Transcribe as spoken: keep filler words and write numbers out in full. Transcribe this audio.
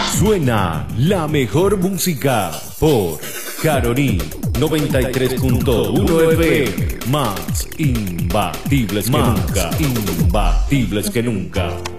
Suena la mejor música por Caroní noventa y tres punto uno F M. Más imbatibles que nunca. Imbatibles que nunca.